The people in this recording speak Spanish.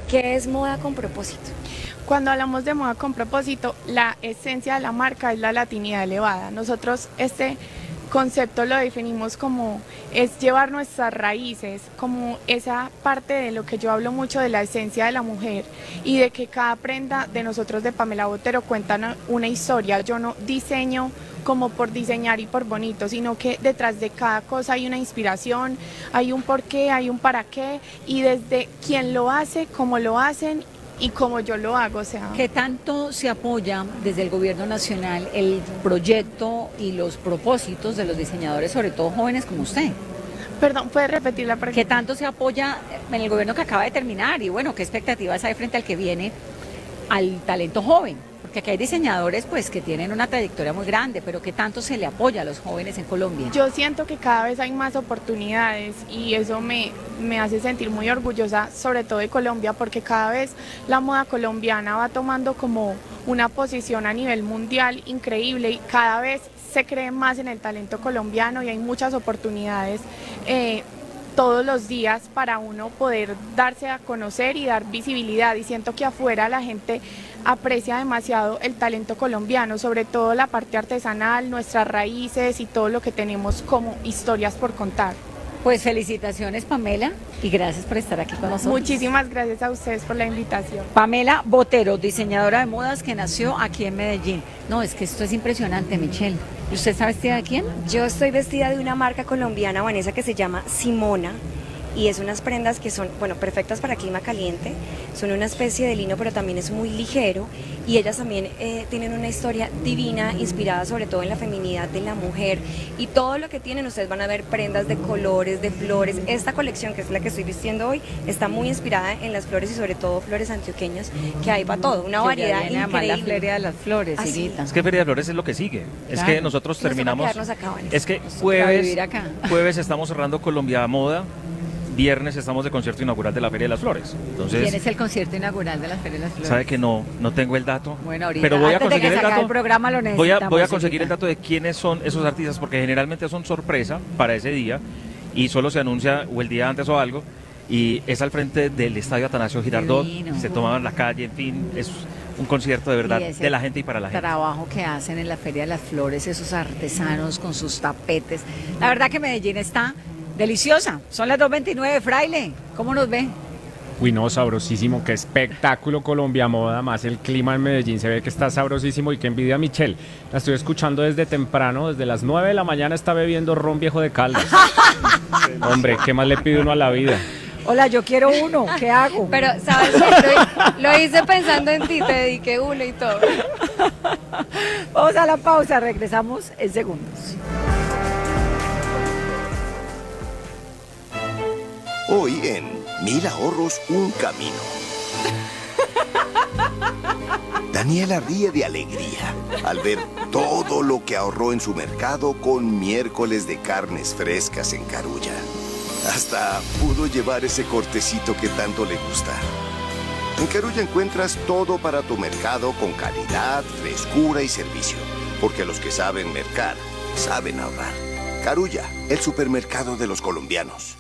¿Qué es moda con propósito? Cuando hablamos de moda con propósito, la esencia de la marca es la latinidad elevada. Nosotros este concepto lo definimos como es llevar nuestras raíces, como esa parte de lo que yo hablo mucho de la esencia de la mujer y de que cada prenda de nosotros de Pamela Botero cuenta una historia. Yo no diseño como por diseñar y por bonito, sino que detrás de cada cosa hay una inspiración, hay un porqué, hay un para qué y desde quién lo hace, cómo lo hacen y como yo lo hago, o sea. ¿Qué tanto se apoya desde el gobierno nacional el proyecto y los propósitos de los diseñadores, sobre todo jóvenes como usted? Perdón, ¿puedes repetir la pregunta? ¿Qué tanto se apoya en el gobierno que acaba de terminar? Y bueno, ¿qué expectativas hay frente al que viene al talento joven? Porque aquí hay diseñadores pues que tienen una trayectoria muy grande, pero ¿qué tanto se le apoya a los jóvenes en Colombia? Yo siento que cada vez hay más oportunidades y eso me hace sentir muy orgullosa, sobre todo de Colombia, porque cada vez la moda colombiana va tomando como una posición a nivel mundial increíble y cada vez se cree más en el talento colombiano y hay muchas oportunidades todos los días para uno poder darse a conocer y dar visibilidad, y siento que afuera la gente aprecia demasiado el talento colombiano, sobre todo la parte artesanal, nuestras raíces y todo lo que tenemos como historias por contar. Pues felicitaciones, Pamela, y gracias por estar aquí con nosotros. Muchísimas gracias a ustedes por la invitación. Pamela Botero, diseñadora de modas que nació aquí en Medellín. No, es que esto es impresionante, Michelle. ¿Y usted está vestida de quién? Yo estoy vestida de una marca colombiana, Vanessa, que se llama Simona. Y es unas prendas que son, bueno, perfectas para clima caliente, son una especie de lino, pero también es muy ligero, y ellas también tienen una historia divina, inspirada sobre todo en la feminidad de la mujer, y todo lo que tienen, ustedes van a ver prendas de colores, de flores. Esta colección, que es la que estoy vistiendo hoy, está muy inspirada en las flores y sobre todo flores antioqueñas, que hay para todo, una variedad increíble. La feria de las flores, Irita. Es que Feria de Flores es lo que sigue, es que nosotros terminamos, acá, es que jueves estamos cerrando Colombia Moda. Viernes estamos de concierto inaugural de la Feria de las Flores. Entonces, ¿quién es el concierto inaugural de la Feria de las Flores? Sabe que no tengo el dato. Bueno, ahorita, pero voy a conseguir el dato. El programa lo voy a conseguir el dato de quiénes son esos artistas, porque generalmente son sorpresa para ese día y solo se anuncia o el día antes o algo, y es al frente del Estadio Atanasio Girardot. Se tomaban la calle, en fin, es un concierto de verdad de la gente y para la gente. El trabajo que hacen en la Feria de las Flores, esos artesanos con sus tapetes. La verdad que Medellín está deliciosa. Son las 2:29, Fraile. ¿Cómo nos ve? Uy, no, sabrosísimo. Qué espectáculo Colombia Moda. Más el clima en Medellín se ve que está sabrosísimo y qué envidia Michelle. La estoy escuchando desde temprano. Desde las 9 de la mañana está bebiendo ron viejo de Caldas. Hombre, ¿qué más le pide uno a la vida? Hola, yo quiero uno. ¿Qué hago? Pero, ¿sabes qué? Lo hice pensando en ti. Te dediqué uno y todo. Vamos a la pausa. Regresamos en segundos. Hoy en Mil Ahorros, un camino. Daniela ríe de alegría al ver todo lo que ahorró en su mercado con miércoles de carnes frescas en Carulla. Hasta pudo llevar ese cortecito que tanto le gusta. En Carulla encuentras todo para tu mercado con calidad, frescura y servicio. Porque los que saben mercar, saben ahorrar. Carulla, el supermercado de los colombianos.